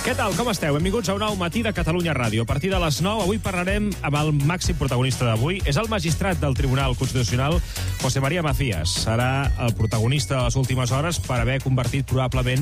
Què tal, com esteu? Benvinguts a un nou matí de Catalunya Ràdio. A partir de les 9, avui parlarem amb el màxim protagonista d'avui. És el magistrat del Tribunal Constitucional, José María Macías. Serà el protagonista de les últimes hores per haver convertit probablement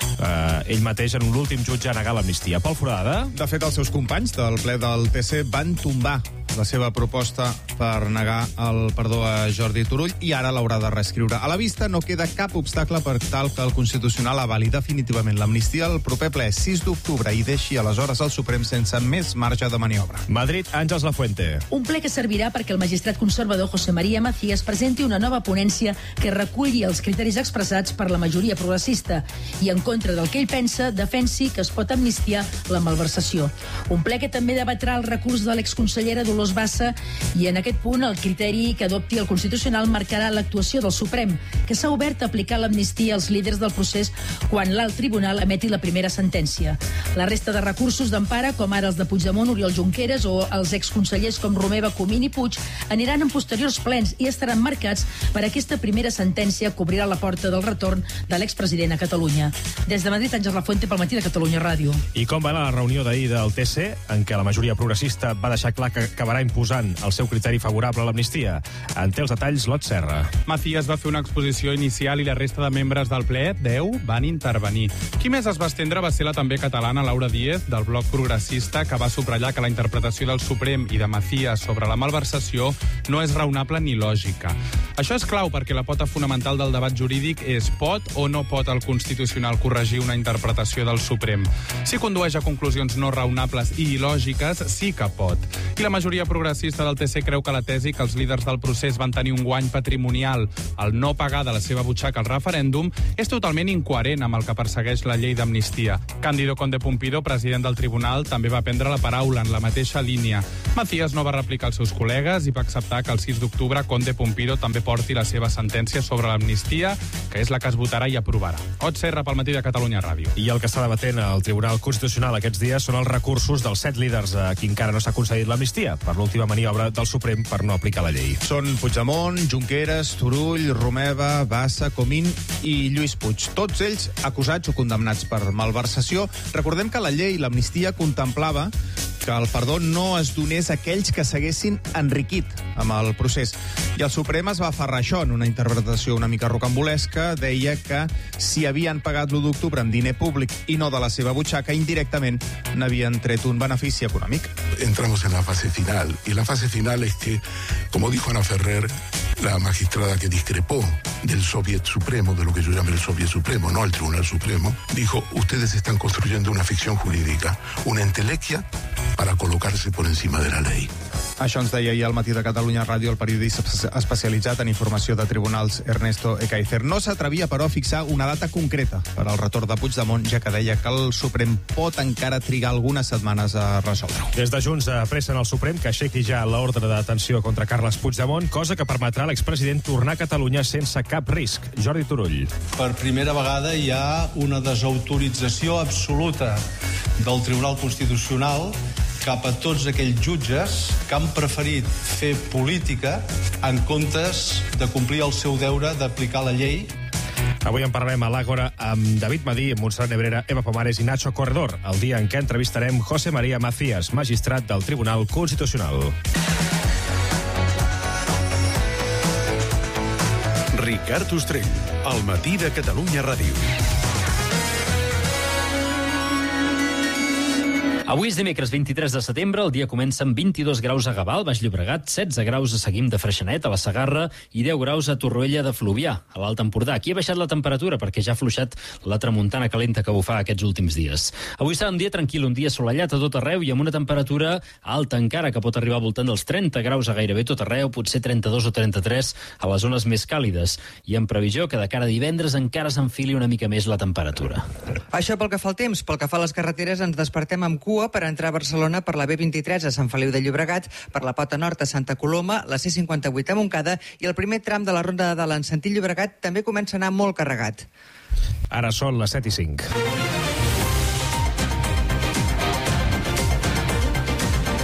ell mateix en l'últim jutge a negar l'amnistia. Pol Foradada. De fet, els seus companys del ple del TC van tombar la seva proposta per negar el perdó a Jordi Turull i ara l'haurà de reescriure. A la vista no queda cap obstacle per tal que el Constitucional avali definitivament l'amnistia al proper ple 6 d'octubre i deixi aleshores el Suprem sense més marge de maniobra. Madrid, Àngels Lafuente. Un ple que servirà perquè el magistrat conservador José María Macías presenti una nova ponència que reculli els criteris expressats per la majoria progressista i, en contra del que ell pensa, defensi que es pot amnistiar la malversació. Un ple que també debatrà el recurs de l'exconsellera Dolors Bassa i, en aquest punt, el criteri que adopti el Constitucional marcarà l'actuació del Suprem, que s'ha obert a aplicar l'amnistia als líders del procés quan l'alt tribunal emeti la primera sentència. La resta de recursos d'empara, com ara els de Puigdemont, Oriol Junqueras o els exconsellers com Romeva, Comín i Puig, aniran en posteriors plens i estaran marcats per aquesta primera sentència que obrirà la porta del retorn de l'expresident a Catalunya. Des de Madrid, Àngels Lafuente pel matí de Catalunya Ràdio. I com va anar la reunió d'ahir del TC, en què la majoria progressista va deixar clar que acabarà imposant el seu criteri favorable a l'amnistia? En té els detalls Lot Serra. Macías va fer una exposició inicial i la resta de membres del ple, 10, van intervenir. Qui més es va estendre va ser la també catalana Laura Díez, del bloc progressista, que va subratllar que la interpretació del Suprem i de Macías sobre la malversació no és raonable ni lògica. Això és clau perquè la pota fonamental del debat jurídic és pot o no pot el Constitucional corregir una interpretació del Suprem. Si condueix a conclusions no raonables i il·lògiques, sí que pot. I la majoria progressista del TC creu que la tesi que els líders del procés van tenir un guany patrimonial al no pagar de la seva butxaca al referèndum és totalment incoherent amb el que persegueix la llei d'amnistia. Cándido Conde Pumpido, president del tribunal, també va prendre la paraula en la mateixa línia. Macías no va replicar els seus col·legues i va acceptar que el 6 d'octubre Conde Pumpido també porti la seva sentència sobre l'amnistia, que és la que es votarà i aprovarà. Ot Serra pel matí de Catalunya Ràdio. I el que està debatent al Tribunal Constitucional aquests dies són els recursos dels 7 líders a qui encara no s'ha concedit l'amnistia per l'última maniobra del Suprem per no aplicar la llei. Són Puigdemont, Junqueras, Turull, Romeva, Bassa, Comín i Lluís Puig. Tots ells acusats o condemnats per malversació. Recordem que la llei, l'amnistia, contemplava que el perdó no es donés a aquells que s'haguessin enriquit amb el procés. I el Suprem es va aferrar això en una interpretació una mica rocambolesca. Deia que si havien pagat l'1 d'octubre amb diner públic i no de la seva butxaca, indirectament n'havien tret un benefici econòmic. Entramos en la fase final, y la fase final es que, como dijo Ana Ferrer, la magistrada que discrepó del Soviet Supremo, de lo que yo llamo el Soviet Supremo, no el Tribunal Supremo, dijo, ustedes están construyendo una ficción jurídica, una entelequia para colocarse por encima de la ley. Això ens deia ahir al matí de Catalunya Ràdio el periodista especialitzat en informació de tribunals Ernesto Ekaizer. No s'atrevia, però, a fixar una data concreta per al retorn de Puigdemont, ja que deia que el Suprem pot encara trigar algunes setmanes a resoldre-ho. Des de Junts pressen al Suprem que aixequi ja l'ordre de detenció contra Carles Puigdemont, cosa que permetrà a l'expresident tornar a Catalunya sense cap risc. Jordi Turull. Per primera vegada hi ha una desautorització absoluta del Tribunal Constitucional cap a tots aquells jutges que han preferit fer política en comptes de complir el seu deure d'aplicar la llei. Avui en parlarem a l'Àgora amb David Madí, Montserrat Nebrera, Eva Pomares i Nacho Corredor, el dia en què entrevistarem José María Macías, magistrat del Tribunal Constitucional. Ricard Ostrell, al matí de Catalunya Ràdio. Avui és dimecres 23 de setembre, el dia comença amb 22 graus a Gavà, al Baix Llobregat, 16 graus a Seguim de Freixenet, a la Segarra, i 10 graus a Torroella de Fluvià, a l'Alt Empordà. Aquí ha baixat la temperatura perquè ja ha afluixat la tramuntana calenta que bufà aquests últims dies. Avui serà un dia tranquil, un dia assolellat a tot arreu i amb una temperatura alta encara, que pot arribar al voltant dels 30 graus a gairebé tot arreu, potser 32 o 33 a les zones més càlides. I en previsió que de cara a divendres encara s'enfili una mica més la temperatura. Això pel que fa al temps. Pel que fa a les carreteres, ens despertem amb cua per entrar a Barcelona per la B23 a Sant Feliu de Llobregat, per la Pota Nord a Santa Coloma, la C58 a Montcada i el primer tram de la Ronda de Dalt en sentit Llobregat també comença a anar molt carregat. Ara són les 7:05.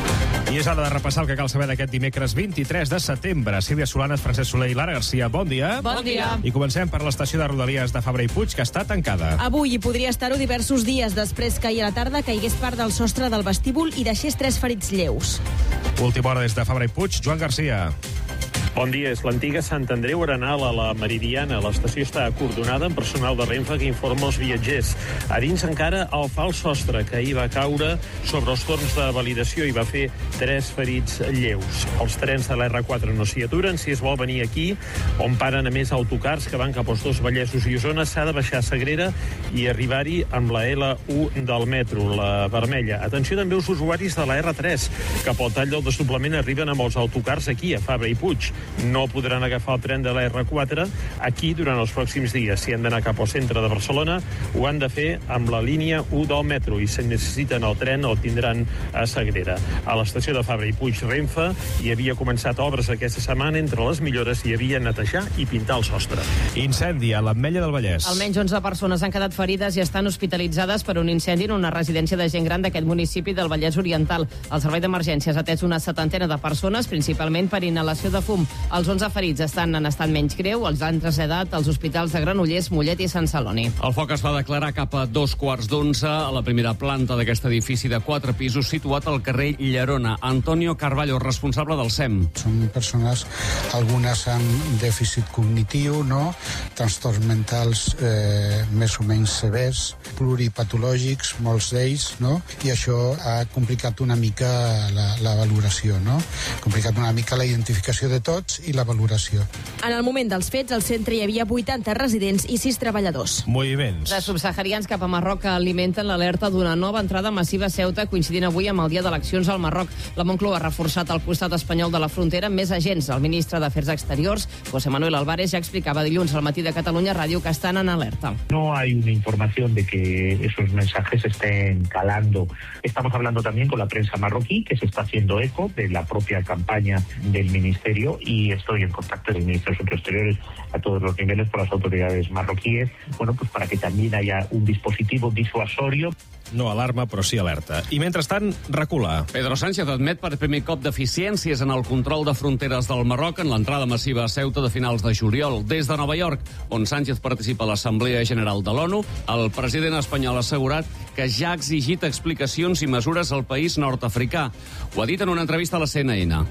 I és hora de repassar el que cal saber d'aquest dimecres 23 de setembre. Sílvia Solanes, Francesc Soler i Lara Garcia, bon dia. Bon dia. I comencem per l'estació de Rodalies de Fabra i Puig, que està tancada. Avui hi podria estar-ho diversos dies després que ahir a la tarda caigués part del sostre del vestíbul i deixés 3 ferits lleus. Última hora des de Fabra i Puig, Joan Garcia. Bon dia, és l'antiga Sant Andreu Arenal a la Meridiana. L'estació està acordonada amb personal de Renfe que informa els viatgers. A dins encara el fals sostre que ahir va caure sobre els torns de validació i va fer 3 ferits lleus. Els trens de l'R4 no s'hi aturen. Si es vol venir aquí, on paren a més autocars que van cap als dos Vallesos i Osona, s'ha de baixar a Sagrera i arribar-hi amb la L1 del metro, la vermella. Atenció també als usuaris de la R3, que pel tall del desdoblament arriben amb els autocars aquí, a Fabra i Puig. No podran agafar el tren de la R4 aquí durant els pròxims dies. Si han d'anar cap al centre de Barcelona, ho han de fer amb la línia 1 del metro i si necessiten el tren el tindran a Sagrera. A l'estació de Fabra i Puig, Renfe, hi havia començat obres aquesta setmana. Entre les millores hi havia netejar i pintar el sostre. Incendi a l'Ametlla del Vallès. Almenys 11 persones han quedat ferides i estan hospitalitzades per un incendi en una residència de gent gran d'aquest municipi del Vallès Oriental. El servei d'emergències ha atès una 70 de persones, principalment per inhalació de fum. Els 11 ferits estan en estat menys greu, els han traslladat als hospitals de Granollers, Mollet i Sant Celoni. El foc es va declarar cap a 2:15 a la primera planta d'aquest edifici de 4 pisos situat al carrer Llerona. Antonio Carballo, responsable del SEM. Són persones, algunes amb dèficit cognitiu, no? Trastorns mentals més o menys severs, pluripatològics, molts d'ells, no? I això ha complicat una mica la valoració, no? Complicat una mica la identificació de tots i la valoració. En el moment dels fets, al centre hi havia 80 residents i 6 treballadors. Moviments. De subsaharians cap a Marroc alimenten l'alerta d'una nova entrada massiva a Ceuta, coincidint avui amb el dia d'eleccions al Marroc. La Moncloa ha reforçat al costat espanyol de la frontera amb més agents. El ministre d'Afers Exteriors, José Manuel Álvarez, ja explicava dilluns al Matí de Catalunya Ràdio que estan en alerta. No hay una información de que esos mensajes estén calando. Estamos hablando también con la prensa marroquí, que se está haciendo eco de la propia campaña del ministerio, y estoy en contacto con el ministro de Asuntos Exteriores a todos los niveles por las autoridades marroquíes, bueno, pues para que también haya un dispositivo disuasorio. No alarma, però sí alerta. I mentrestant, recula. Pedro Sánchez admet per primer cop deficiències en el control de fronteres del Marroc en l'entrada massiva a Ceuta de finals de juliol. Des de Nova York, on Sánchez participa a l'Assemblea General de l'ONU, el president espanyol ha assegurat que ja ha exigit explicacions i mesures al país nord-africà. Ho ha dit en una entrevista a la CNN.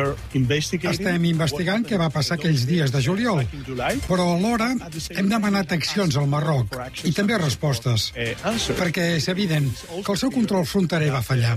Estem investigant què va passar aquells dies de juliol, però alhora hem demanat accions al Marroc i també respostes, perquè és evident que el seu control fronterer va fallar.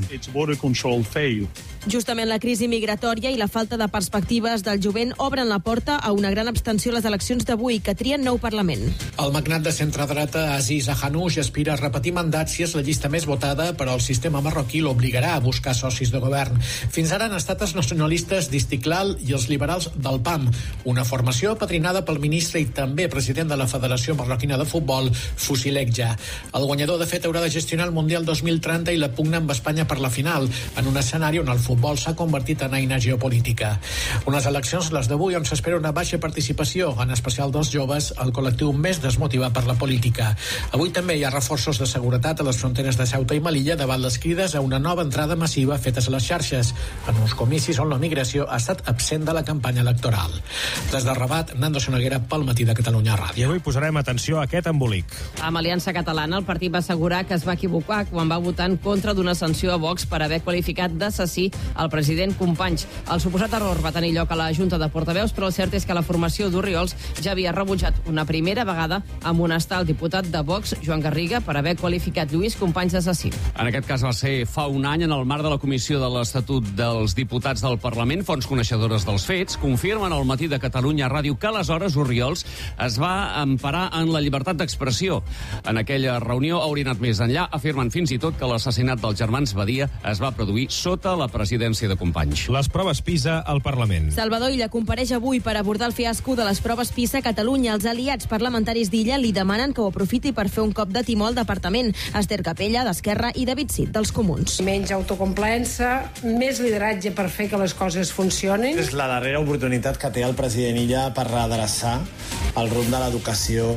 Justament la crisi migratòria i la falta de perspectives del jovent obren la porta a una gran abstenció a les eleccions d'avui, que trien nou Parlament. El magnat de centre-dreta Aziz Ahanouch aspira a repetir mandat si és la llista més votada, però el sistema marroquí l'obligarà a buscar socis de govern. Fins ara han estat els nacionalistes d'Istiklal i els liberals del PAM, una formació patrinada pel ministre i també president de la Federació Marroquina de Futbol, Fusilegja. El guanyador, de fet, haurà de gestionar el Mundial 2030 i la pugna amb Espanya per la final, en un escenari on el futbol s'ha convertit en eina geopolítica. Unes eleccions, les d'avui, on s'espera una baixa participació, en especial dels joves, el col·lectiu més desmotivat per la política. Avui també hi ha reforços de seguretat a les fronteres de Ceuta i Melilla davant les crides a una nova entrada massiva fetes a les xarxes, en uns comicis on la migració ha estat absent de la campanya electoral. Des de Rabat, Nando Soneguera, pel Matí de Catalunya Ràdio. I avui posarem atenció a aquest embolic. Amb Aliança Catalana, el partit va assegurar que es va equivocar quan va votar en contra d'una sanció a Vox per haver qualificat d'assassí el president Companys. El suposat error va tenir lloc a la Junta de Portaveus, però el cert és que la formació d'Orriols ja havia rebutjat una primera vegada amonestar el diputat de Vox, Joan Garriga, per haver qualificat Lluís Companys d'assassí. En aquest cas va ser fa un any en el marc de la Comissió de l'Estatut dels Diputats del Parlament. Fonts coneixedores dels fets confirmen al Matí de Catalunya Ràdio que aleshores Orriols es va emparar en la llibertat d'expressió. En aquella reunió hauria anat més enllà, afirmen fins i tot que l'assassinat dels germans Badia es va produir sota la presidència de Companys. Les proves PISA al Parlament. Salvador Illa compareix avui per abordar el fiasco de les proves PISA a Catalunya. Els aliats parlamentaris d'Illa li demanen que ho aprofiti per fer un cop de timó al departament. Esther Capella, d'Esquerra, i David Cid, dels Comuns. Menys autocomplaença, més lideratge per fer que les coses funcionin. És la darrera oportunitat que té el president Illa per redreçar el rumb de l'educació.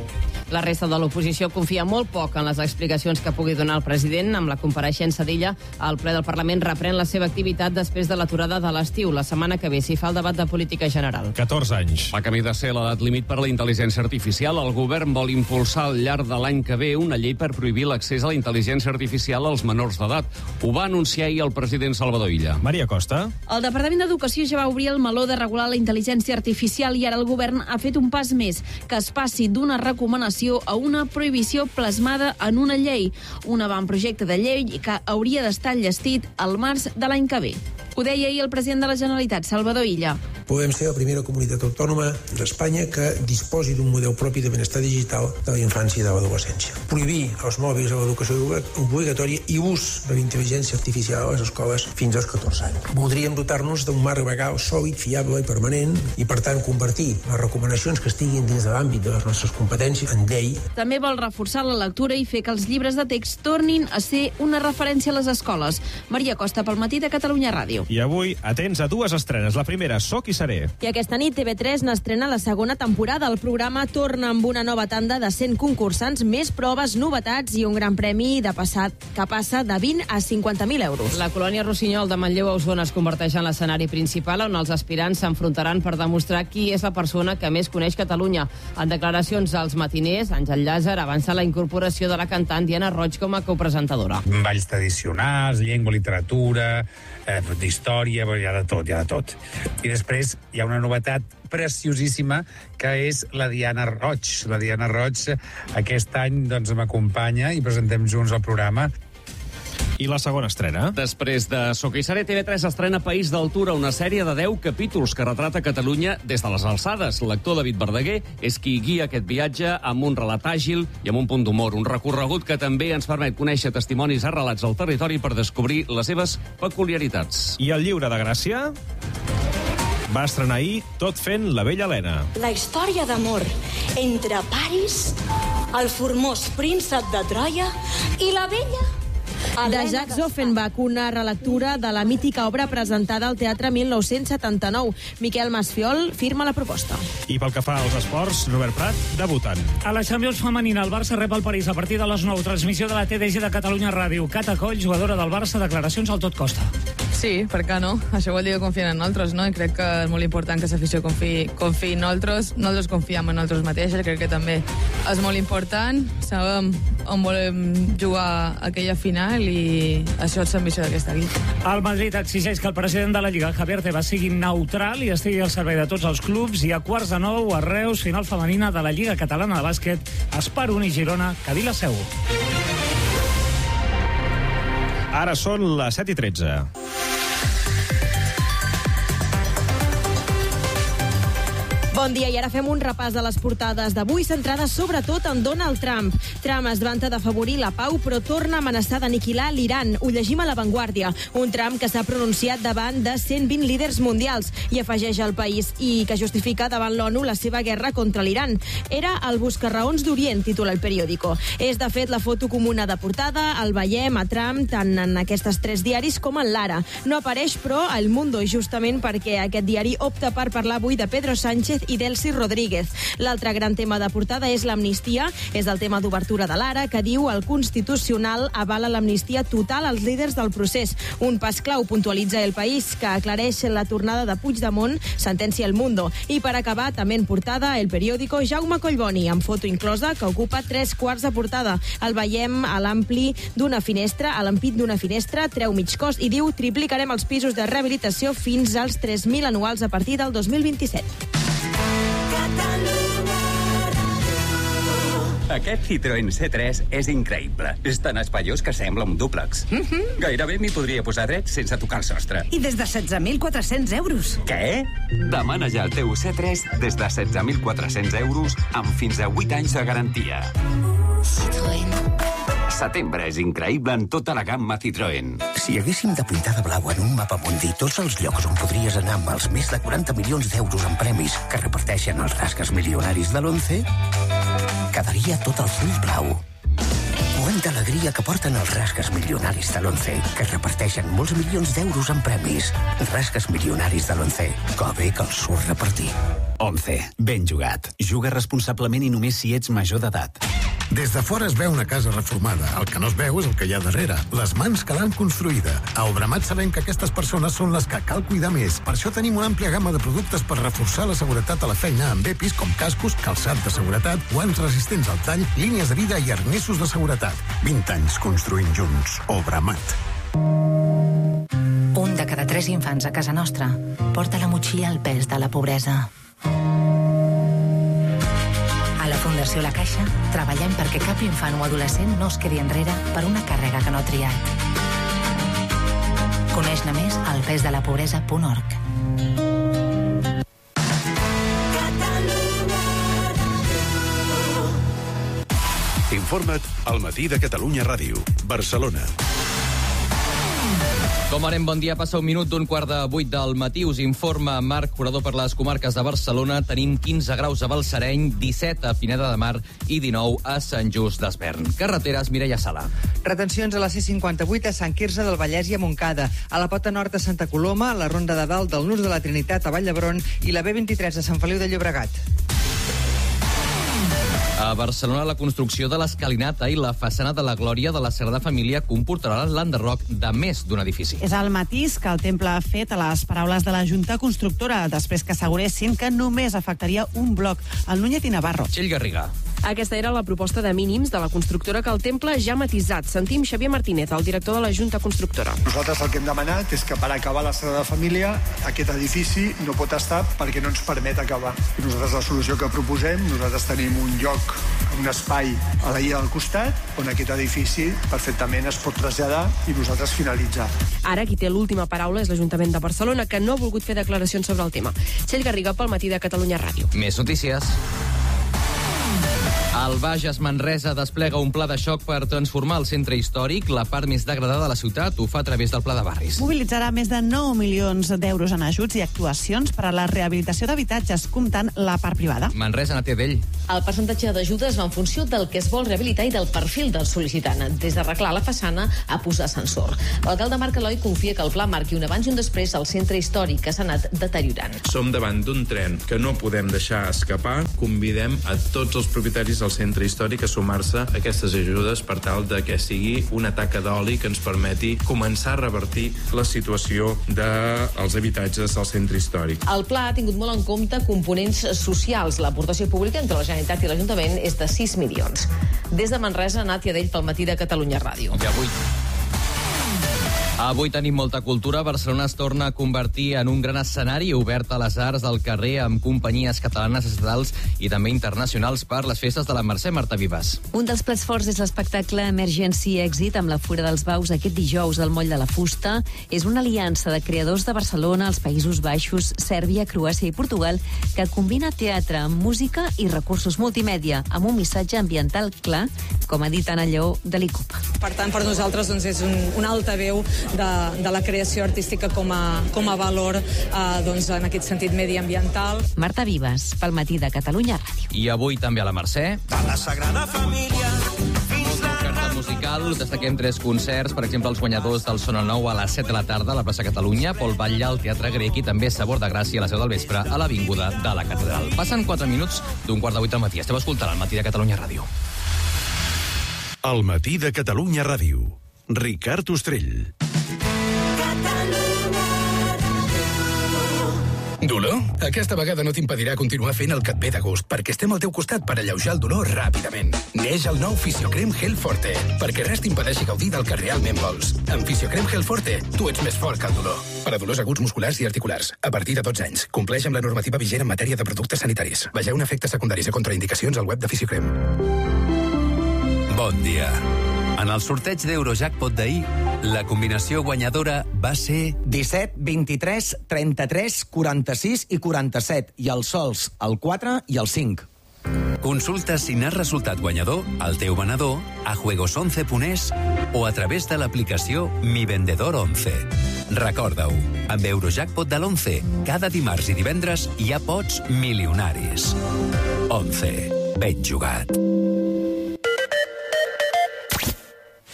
La resta de l'oposició confia molt poc en les explicacions que pugui donar el president. Amb la compareixença d'ella, el ple del Parlament reprèn la seva activitat després de l'aturada de l'estiu. La setmana que ve s'hi fa el debat de política general. 14 anys. Va camí de ser l'edat límit per a la intel·ligència artificial. El govern vol impulsar al llarg de l'any que ve una llei per prohibir l'accés a la intel·ligència artificial als menors d'edat. Ho va anunciar ahir el president Salvador Illa. Maria Costa. El Departament d'Educació ja va obrir el meló de regular la intel·ligència artificial i ara el govern ha fet un pas més, que es passi d'una recomanació a una prohibició plasmada en una llei. Un avantprojecte de llei que hauria d'estar enllestit al març de l'any que ve. Ho deia ahir el president de la Generalitat, Salvador Illa. Podem ser la primera comunitat autònoma d'Espanya que disposi d'un model propi de benestar digital de la infància i de l'adolescència. Prohibir els mòbils a l'educació obligatòria i ús de la intel·ligència artificial a les escoles fins als 14 anys. Voldríem dotar-nos d'un marc legal sòlid, fiable i permanent i, per tant, convertir les recomanacions que estiguin dins de l'àmbit de les nostres competències en llei. També vol reforçar la lectura i fer que els llibres de text tornin a ser una referència a les escoles. Maria Costa, pel Matí de Catalunya Ràdio. I avui, atents a dues estrenes. La primera, Soc i seré. I aquesta nit TV3 n'estrena la segona temporada. El programa torna amb una nova tanda de 100 concursants, més proves, novetats i un gran premi que passa de 20 a 50.000 euros. La colònia Rossinyol de Manlleu a Osona es converteix en l'escenari principal on els aspirants s'enfrontaran per demostrar qui és la persona que més coneix Catalunya. En declaracions als matiners, Àngel Llàzer avança la incorporació de la cantant Diana Roig com a copresentadora. Balls tradicionals, llengua, literatura, d'història, hi ha de tot. I després hi ha una novetat preciosíssima que és la Diana Roig. La Diana Roig aquest any m'acompanya i presentem junts el programa. I la segona estrena? Després de Soc i seré, TV3 estrena País d'Altura, una sèrie de 10 capítols que retrata Catalunya des de les alçades. L'actor David Verdaguer és qui guia aquest viatge amb un relat àgil i amb un punt d'humor. Un recorregut que també ens permet conèixer testimonis arrelats al territori per descobrir les seves peculiaritats. I el llibre de Gràcia va estrenar ahir Tot fent la vella Helena. La història d'amor entre Paris, el formós príncep de Troia i la vella de Jacques Offenbach, una relectura de la mítica obra presentada al Teatre 1979. Miquel Masfiol firma la proposta. I pel que fa als esports, Robert Prat, debutant. A la Champions femenina, el Barça rep el París a partir de les 9. Transmissió de la TDG de Catalunya Ràdio. Cata Coll, jugadora del Barça, declaracions al tot costa. Sí, per què no? Això vol dir que confien en nosaltres, no? I crec que és molt important que l'afició confiï en nosaltres. Nosaltres confiem en nosaltres mateixes, crec que també és molt important. Sabem on volem jugar aquella final i això és l'ambició d'aquesta equip. El Madrid exigeix que el president de la Lliga, Javier Tebas, sigui neutral i estigui al servei de tots els clubs. I a 8:45 a Reus, final femenina de la Lliga Catalana de Bàsquet, Esperon i Girona, Cadí la Seu. Ara són les 7:13. Bon dia, i ara fem un repàs de les portades d'avui, centrades sobretot en Donald Trump. Trump es vanta d'afavorir la pau, però torna a amenaçar d'aniquilar l'Iran. Ho llegim a La Vanguardia. Un Trump que s'ha pronunciat davant de 120 líders mundials i afegeix al país i que justifica davant l'ONU la seva guerra contra l'Iran. Era el buscarraons d'Orient, titula el periòdico. És, de fet, la foto comuna de portada. El veiem a Trump tant en aquestes 3 diaris com en l'Ara. No apareix, però, a El Mundo, justament perquè aquest diari opta per parlar avui de Pedro Sánchez i d'Elsi Rodríguez. L'altre gran tema de portada és l'amnistia. És el tema d'obertura de l'Ara, que diu el Constitucional avala l'amnistia total als líders del procés. Un pas clau, puntualitza El País, que aclareix la tornada de Puigdemont, sentència El Mundo. I per acabar, també en portada, El Periódico, Jaume Collboni, amb foto inclosa, que ocupa 3/4 de portada. El veiem a l'ampli d'una finestra, a l'ampit d'una finestra, treu mig cos i diu triplicarem els pisos de rehabilitació fins als 3.000 anuals a partir del 2027. Aquest Citroën C3 és increïble. És tan espaiós que sembla un dúplex. Gairebé m'hi podria posar dret sense tocar el sostre. I des de 16.400 euros. Què? Demana ja el teu C3 des de 16.400 euros amb fins a 8 anys de garantia. Citroën. Setembre és increïble en tota la gamma Citroën. Si haguéssim de pintar de blau en un mapa mundi tots els llocs on podries anar amb els més de 40 milions d'euros en premis que reparteixen els rasques milionaris de l'11, quedaria tot el full blau. Cuenta la l'alegria que porten els rasques milionaris de l'11, que reparteixen molts milions d'euros en premis. Rasques milionaris de l'11. Que bé que els surt repartir. 11. Ben jugat. Juga responsablement i només si ets major d'edat. Des de fora es veu una casa reformada. El que no es veu és el que hi ha darrere. Les mans que l'han construïda. A Obramat sabem que aquestes persones són les que cal cuidar més. Per això tenim una àmplia gamma de productes per reforçar la seguretat a la feina amb EPIs com cascos, calçat de seguretat, guants resistents al tall, línies de vida i arnessos de seguretat. 20 anys construint junts. Obramat. Un de cada 3 infants a casa nostra porta la motxilla al pes de la pobresa. A la Fundació La Caixa treballem perquè cap infant o adolescent no es quedi enrere per una càrrega que no ha triat. Coneix-ne més al pesdelapobresa.org. Informa't al Matí de Catalunya Ràdio, Barcelona. Com anem, bon dia. Passa un minut d'un 7:45 del matí. Us informa Marc Curador per les comarques de Barcelona. Tenim 15 graus a Balsareny, 17 a Pineda de Mar i 19 a Sant Just d'Espern. Carreteres, Mireia Sala. Retencions a la C58 a Sant Quirze del Vallès i a Montcada, a la Pota Nord a Santa Coloma, a la Ronda de Dalt del Nus de la Trinitat a Vall d'Hebron i la B23 a Sant Feliu de Llobregat. A Barcelona, la construcció de l'escalinata i la façana de la Glòria de la Sagrada Família comportarà l'enderroc de més d'un edifici. És el matís que el temple ha fet a les paraules de la Junta Constructora, després que asseguressin que només afectaria un bloc, el Núñez i Navarro. Txell Garriga. Aquesta era la proposta de mínims de la constructora que el temple ja ha matisat. Sentim Xavier Martínez, el director de la Junta Constructora. Nosaltres el que hem demanat és que per acabar la Sagrada Família aquest edifici no pot estar perquè no ens permet acabar. Nosaltres la solució que proposem, nosaltres tenim un lloc, un espai a la illa del costat on aquest edifici perfectament es pot traslladar i nosaltres finalitzar. Ara qui té l'última paraula és l'Ajuntament de Barcelona, que no ha volgut fer declaracions sobre el tema. Txell Garriga pel Matí de Catalunya Ràdio. Més notícies. El Bages Manresa desplega un pla de xoc per transformar el centre històric, la part més degradada de la ciutat. Ho fa a través del Pla de Barris. Mobilitzarà més de 9 milions d'euros en ajuts i actuacions per a la rehabilitació d'habitatges, comptant la part privada. Manresa, Natia Dell. El percentatge d'ajudes va en funció del que es vol rehabilitar i del perfil del sol·licitant, des d'arreglar la façana a posar ascensor. L'alcalde Marc Eloi confia que el pla marqui un abans i un després al centre històric, que s'ha anat deteriorant. Som davant d'un tren que no podem deixar escapar. Convidem a tots els propietaris del centre històric a sumar-se a aquestes ajudes per tal de que sigui una taca d'oli que ens permeti començar a revertir la situació dels habitatges del centre històric. El pla ha tingut molt en compte components socials. L'aportació pública entre la Generalitat i l'Ajuntament és de 6 milions. Des de Manresa, Nàtia Dell pel Matí de Catalunya Ràdio. Avui tenim molta cultura. Barcelona es torna a convertir en un gran escenari obert a les arts del carrer amb companyies catalanes, estatals i també internacionals per les festes de la Mercè. Marta Vives. Un dels plats forts és l'espectacle Emergency Exit amb la Fura dels Baus aquest dijous al Moll de la Fusta. És una aliança de creadors de Barcelona, els Països Baixos, Sèrbia, Croàcia i Portugal que combina teatre, música i recursos multimèdia amb un missatge ambiental clar, com ha dit Anna Lleó de l'ICUP. Per tant, per nosaltres és una altaveu de la creació artística com a valor en aquest sentit mediambiental. Marta Vives, pel Matí de Catalunya Ràdio. I avui també a la Mercè. De la Sagrada Família fins la Carta musical, destaquem 3 concerts, per exemple, els guanyadors del Sona Nou a les 7 de la tarda a la plaça Catalunya, Pol Batlle al Teatre Grec i també Sabor de Gràcia a les 10 del vespre a l'Avinguda de la Catedral. Passen 4 minuts d'un 7:45 del matí. Esteu escoltant el Matí de Catalunya Ràdio. El Matí de Catalunya Ràdio. Ricard Ostrell. Dolor? Aquesta vegada no t'impedirà continuar fent el que et ve de gust, perquè estem al teu costat per alleujar el dolor ràpidament. Neix el nou Fisiocrem Gel Forte, perquè res t'impedeixi gaudir del que realment vols. Amb Fisiocrem Gel Forte, tu ets més fort que el dolor. Per a dolors aguts musculars i articulars, a partir de 12 anys. Compleix amb la normativa vigent en matèria de productes sanitaris. Vegeu efectes secundaris i contraindicacions al web de Fisiocrem. Bon dia. En el sorteig d'Eurojackpot d'ahir, la combinació guanyadora va ser 17, 23, 33, 46 i 47, i els sols, el 4 i el 5. Consulta si n'has resultat guanyador al teu venedor, a juegos11.es o a través de l'aplicació Mi Vendedor 11. Recorda-ho, amb Eurojackpot de l'11, cada dimarts i divendres hi ha pots milionaris. 11. Ben jugat.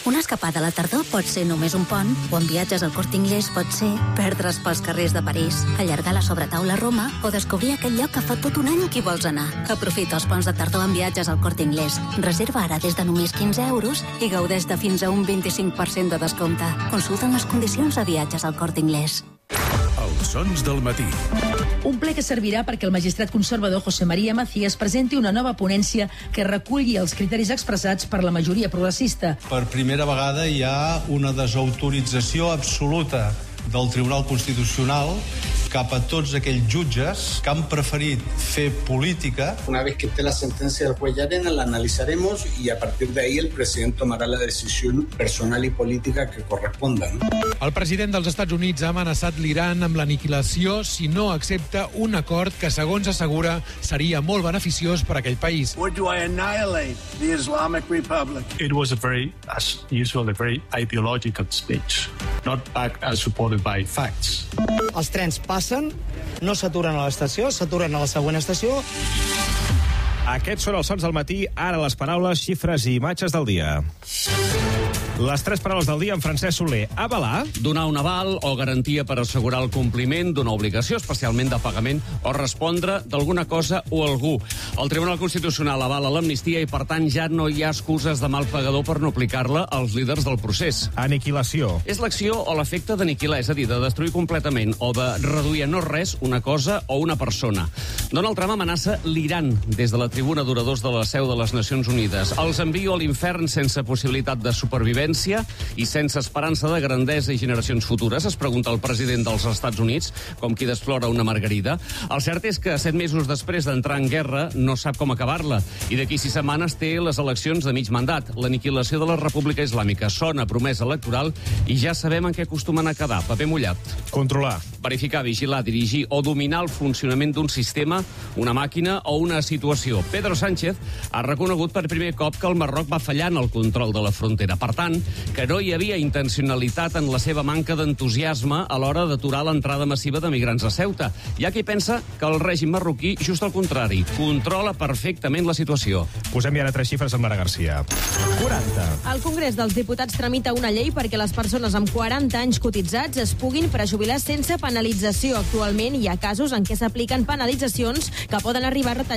Una escapada a la tardor pot ser només un pont, o en viatges al Corte Inglés pot ser perdre's pels carrers de París, allargar la sobretaula a Roma o descobrir aquell lloc que fa tot un any que hi vols anar. Aprofita els ponts de tardor en viatges al Corte Inglés. Reserva ara des de només 15 euros i gaudeix de fins a un 25% de descompte. Consulta les condicions a viatges al Corte Inglés. Els sons del matí. Un ple que servirà perquè el magistrat conservador José María Macías presenti una nova ponència que reculli els criteris expressats per la majoria progressista. Per primera vegada hi ha una desautorització absoluta del Tribunal Constitucional cap a tots aquells jutges que han preferit fer política. Una vez que esté la sentencia del juez Llarena, la analizaremos y a partir de ahí el presidente tomará la decisión personal y política que corresponda. El president dels Estats Units ha amenaçat l'Iran amb l'aniquilació si no accepta un acord que, segons assegura, seria molt beneficiós per a aquell país. Or do I annihilate the Islamic Republic? It was a very, as usual, a very ideological speech, not backed and supported by facts. Els trens passen, no s'aturen a l'estació, s'aturen a la següent estació. Aquests són els sons del matí, ara les paraules, xifres i imatges del dia. Les 3 paraules del dia en Francesc Soler. Avalar. Donar un aval o garantia per assegurar el compliment d'una obligació, especialment de pagament, o respondre d'alguna cosa o algú. El Tribunal Constitucional avala l'amnistia i, per tant, ja no hi ha excuses de mal pagador per no aplicar-la als líders del procés. Aniquilació. És l'acció o l'efecte d'aniquilar, és a dir, de destruir completament o de reduir a no res una cosa o una persona. Donald Trump amenaça l'Iran des de la tribuna d'oradors de la seu de les Nacions Unides. Els envio a l'infern sense possibilitat de supervivència i sense esperança de grandesa i generacions futures, es pregunta el president dels Estats Units, com qui desflora una margarida. El cert és que 7 mesos després d'entrar en guerra no sap com acabar-la i d'aquí 6 setmanes té les eleccions de mig mandat. L'aniquilació de la República Islàmica sona promesa electoral i ja sabem en què acostumen a quedar. Paper mullat. Controlar. Verificar, vigilar, dirigir o dominar el funcionament d'un sistema, una màquina o una situació. Pedro Sánchez ha reconegut per primer cop que el Marroc va fallar en el control de la frontera. Per tant, que no hi havia intencionalitat en la seva manca d'entusiasme a l'hora d'aturar l'entrada massiva de migrants a Ceuta. Hi ha qui pensa que el règim marroquí, just al contrari, controla perfectament la situació. Posem ja ara 3 xifres amb Mara Garcia. 40. El Congrés dels Diputats tramita una llei perquè les persones amb 40 anys cotitzats es puguin prejubilar sense penalització. Actualment hi ha casos en què s'apliquen penalitzacions que poden arribar a retallar